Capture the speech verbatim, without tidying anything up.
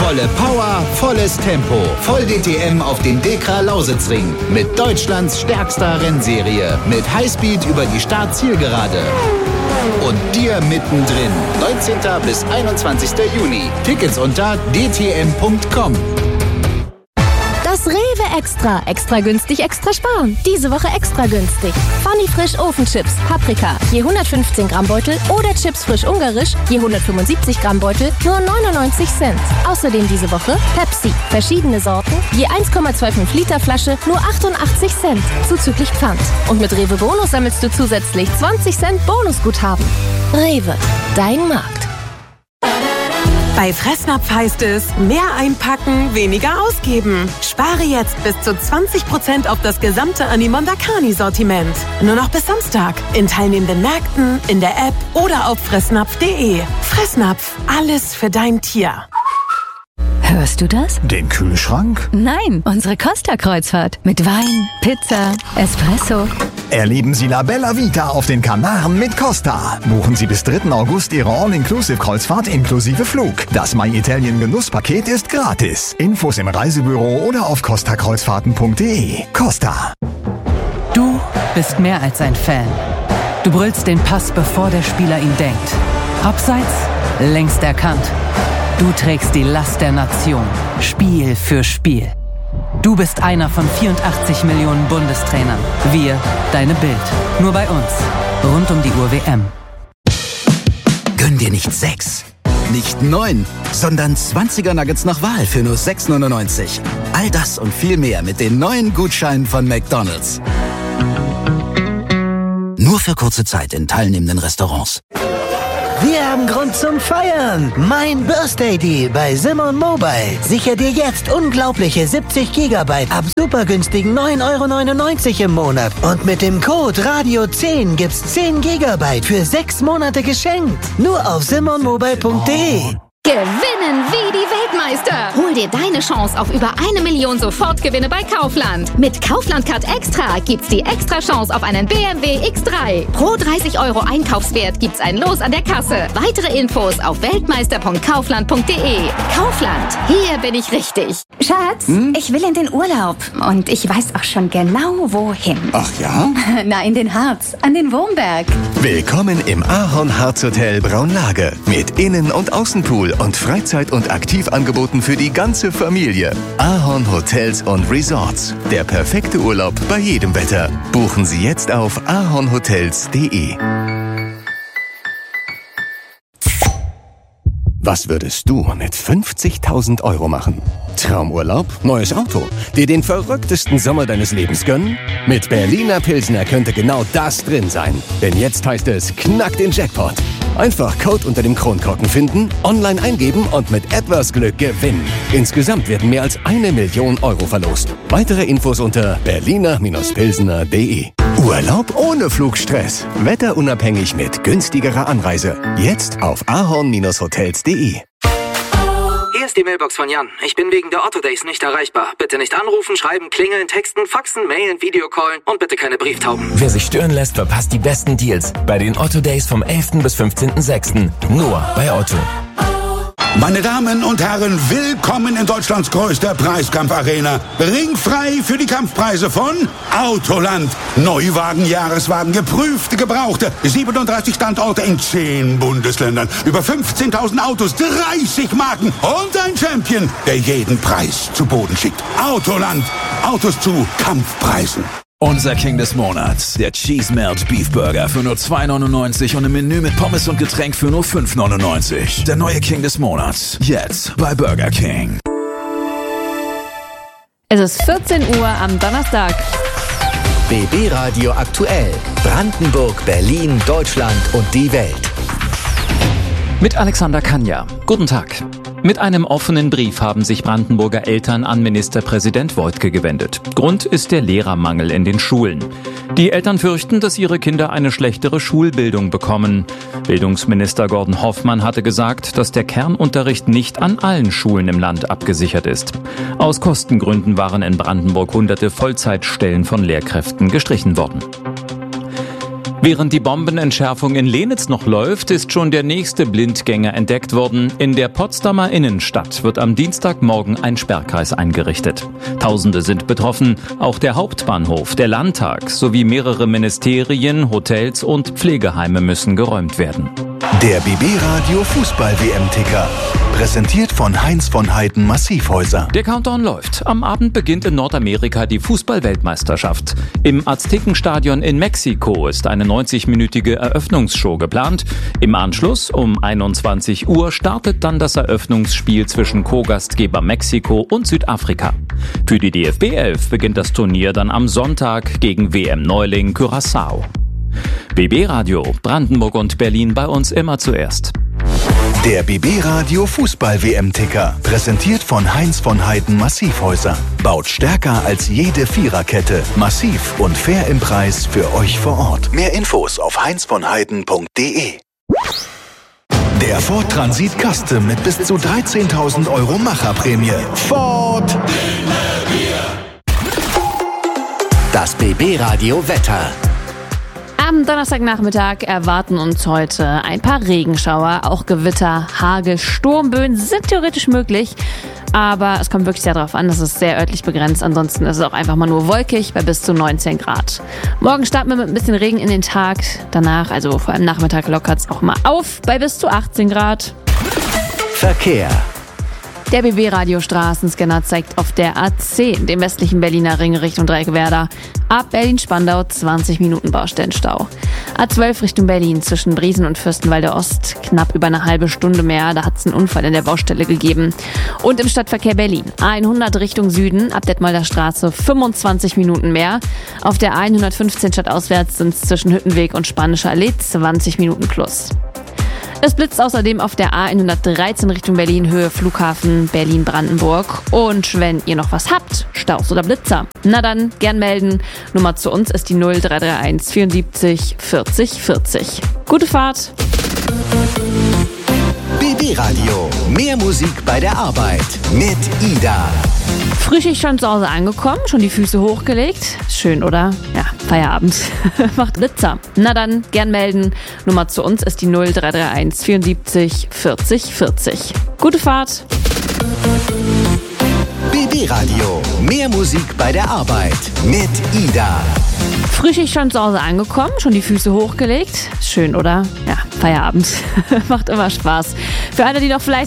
Volle Power, volles Tempo. Voll D T M auf dem Dekra-Lausitzring. Mit Deutschlands stärkster Rennserie. Mit Highspeed über die Start-Zielgerade. Und dir mittendrin. neunzehnten bis einundzwanzigsten Juni. Tickets unter d t m punkt com. Das Rewe Extra. Extra günstig, extra sparen. Diese Woche extra günstig. Funny Frisch Ofenchips, Paprika, je hundertfünfzehn Gramm Beutel oder Chips Frisch Ungarisch, je hundertfünfundsiebzig Gramm Beutel, nur neunundneunzig Cent. Außerdem diese Woche Pepsi, verschiedene Sorten, je eins Komma fünfundzwanzig Liter Flasche, nur achtundachtzig Cent, zuzüglich Pfand. Und mit Rewe Bonus sammelst du zusätzlich zwanzig Cent Bonusguthaben. Rewe, dein Markt. Bei Fressnapf heißt es, mehr einpacken, weniger ausgeben. Spare jetzt bis zu zwanzig Prozent auf das gesamte Animonda Carni-Sortiment. Nur noch bis Samstag. In teilnehmenden Märkten, in der App oder auf fressnapf punkt de. Fressnapf, alles für dein Tier. Hörst du das? Den Kühlschrank? Nein, unsere Costa-Kreuzfahrt. Mit Wein, Pizza, Espresso. Erleben Sie La Bella Vita auf den Kanaren mit Costa. Buchen Sie bis dritten August Ihre All-Inclusive-Kreuzfahrt inklusive Flug. Das My Italien Genusspaket ist gratis. Infos im Reisebüro oder auf costa kreuzfahrten punkt de. Costa. Du bist mehr als ein Fan. Du brüllst den Pass, bevor der Spieler ihn denkt. Abseits, längst erkannt. Du trägst die Last der Nation, Spiel für Spiel. Du bist einer von vierundachtzig Millionen Bundestrainern. Wir, deine Bild. Nur bei uns. Rund um die Uhr W M. Gönn dir nicht sechs, nicht neun, sondern zwanziger Nuggets nach Wahl für nur sechs neunundneunzig. All das und viel mehr mit den neuen Gutscheinen von McDonald's. Nur für kurze Zeit in teilnehmenden Restaurants. Wir haben Grund zum Feiern. Mein Birthday Deal bei Simon Mobile. Sicher dir jetzt unglaubliche siebzig Gigabyte ab super günstigen neun Euro neunundneunzig im Monat. Und mit dem Code Radio zehn gibt's zehn Gigabyte für sechs Monate geschenkt. Nur auf simon mobile punkt de. Gewinnen wie die Weltmeister. Hol dir deine Chance auf über eine Million Sofortgewinne bei Kaufland. Mit Kaufland Card Extra gibt's die extra Chance auf einen B M W X drei. Pro dreißig Euro Einkaufswert gibt's ein Los an der Kasse. Weitere Infos auf weltmeister punkt kaufland punkt de. Kaufland, hier bin ich richtig. Schatz, hm? Ich will in den Urlaub. Und ich weiß auch schon genau, wohin. Ach ja? Na, in den Harz, an den Wurmberg. Willkommen im Ahorn Harz Hotel Braunlage. Mit Innen- und Außenpool und Freizeit- und Aktivangeboten für die ganze Familie. Ahorn Hotels und Resorts. Der perfekte Urlaub bei jedem Wetter. Buchen Sie jetzt auf ahornhotels punkt de. Was würdest du mit fünfzigtausend Euro machen? Traumurlaub? Neues Auto? Dir den verrücktesten Sommer deines Lebens gönnen? Mit Berliner Pilsner könnte genau das drin sein. Denn jetzt heißt es, knack den Jackpot. Einfach Code unter dem Kronkorken finden, online eingeben und mit etwas Glück gewinnen. Insgesamt werden mehr als eine Million Euro verlost. Weitere Infos unter berliner pilsner punkt de. Urlaub ohne Flugstress. Wetterunabhängig mit günstigerer Anreise. Jetzt auf ahorn Bindestrich hotels punkt de. Hier ist die Mailbox von Jan. Ich bin wegen der Otto Days nicht erreichbar. Bitte nicht anrufen, schreiben, klingeln, texten, faxen, mailen, Videocallen und bitte keine Brieftauben. Wer sich stören lässt, verpasst die besten Deals bei den Otto Days vom elften bis fünfzehnten sechsten Nur bei Otto. Meine Damen und Herren, willkommen in Deutschlands größter Preiskampfarena. Ringfrei für die Kampfpreise von Autoland. Neuwagen, Jahreswagen, geprüfte, gebrauchte. siebenunddreißig Standorte in zehn Bundesländern. Über fünfzehntausend Autos, dreißig Marken und ein Champion, der jeden Preis zu Boden schickt. Autoland. Autos zu Kampfpreisen. Unser King des Monats, der Cheese Melt Beef Burger für nur zwei neunundneunzig und ein Menü mit Pommes und Getränk für nur fünf neunundneunzig. Der neue King des Monats, jetzt bei Burger King. Es ist vierzehn Uhr am Donnerstag. B B Radio aktuell. Brandenburg, Berlin, Deutschland und die Welt. Mit Alexander Kanja. Guten Tag. Mit einem offenen Brief haben sich Brandenburger Eltern an Ministerpräsident Woidke gewendet. Grund ist der Lehrermangel in den Schulen. Die Eltern fürchten, dass ihre Kinder eine schlechtere Schulbildung bekommen. Bildungsminister Gordon Hoffmann hatte gesagt, dass der Kernunterricht nicht an allen Schulen im Land abgesichert ist. Aus Kostengründen waren in Brandenburg hunderte Vollzeitstellen von Lehrkräften gestrichen worden. Während die Bombenentschärfung in Lenitz noch läuft, ist schon der nächste Blindgänger entdeckt worden. In der Potsdamer Innenstadt wird am Dienstagmorgen ein Sperrkreis eingerichtet. Tausende sind betroffen, auch der Hauptbahnhof, der Landtag sowie mehrere Ministerien, Hotels und Pflegeheime müssen geräumt werden. Der B B-Radio Fußball-W M-Ticker. Präsentiert von Heinz von Heiden Massivhäuser. Der Countdown läuft. Am Abend beginnt in Nordamerika die Fußball-Weltmeisterschaft. Im Aztekenstadion in Mexiko ist eine neunzig-minütige Eröffnungsshow geplant. Im Anschluss um einundzwanzig Uhr startet dann das Eröffnungsspiel zwischen Co-Gastgeber Mexiko und Südafrika. Für die D F B elf beginnt das Turnier dann am Sonntag gegen W M-Neuling Curaçao. B B-Radio, Brandenburg und Berlin bei uns immer zuerst. Der B B-Radio Fußball-W M-Ticker. Präsentiert von Heinz von Heiden Massivhäuser. Baut stärker als jede Viererkette. Massiv und fair im Preis für euch vor Ort. Mehr Infos auf heinz von heiden punkt de. Der Ford Transit Custom mit bis zu dreizehntausend Euro Macherprämie. Ford! Das B B-Radio Wetter. Am Donnerstagnachmittag erwarten uns heute ein paar Regenschauer, auch Gewitter, Hagel, Sturmböen sind theoretisch möglich. Aber es kommt wirklich sehr darauf an, das ist sehr örtlich begrenzt. Ansonsten ist es auch einfach mal nur wolkig bei bis zu neunzehn Grad. Morgen starten wir mit ein bisschen Regen in den Tag. Danach, also vor allem Nachmittag, lockert es auch mal auf bei bis zu achtzehn Grad. Verkehr. Der B B-Radio-Straßenscanner zeigt auf der A zehn, dem westlichen Berliner Ring Richtung Dreieckwerder, ab Berlin-Spandau zwanzig Minuten Baustellenstau. A zwölf Richtung Berlin zwischen Briesen und Fürstenwalde Ost knapp über eine halbe Stunde mehr, da hat es einen Unfall in der Baustelle gegeben. Und im Stadtverkehr Berlin A hundert Richtung Süden, ab Detmolder Straße fünfundzwanzig Minuten mehr. Auf der A hundertfünfzehn stadtauswärts sind es zwischen Hüttenweg und Spanische Allee zwanzig Minuten plus. Es blitzt außerdem auf der A hundertdreizehn Richtung Berlin, Höhe Flughafen Berlin-Brandenburg. Und wenn ihr noch was habt, Staus oder Blitzer, na dann gern melden. Nummer zu uns ist die null drei drei eins vierundsiebzig vierzig vierzig. Gute Fahrt! B B-Radio. Mehr Musik bei der Arbeit mit Ida. Frühschicht schon zu Hause angekommen, schon die Füße hochgelegt. Schön, oder? Ja, Feierabend. Macht Blitzer. Na dann, gern melden. Nummer zu uns ist die null drei drei eins vierundsiebzig vierzig vierzig. Gute Fahrt. B B-Radio. Mehr Musik bei der Arbeit mit Ida. Frühschicht schon zu Hause angekommen, schon die Füße hochgelegt. Schön, oder? Ja, Feierabend. Macht immer Spaß. Für alle, die noch fleißig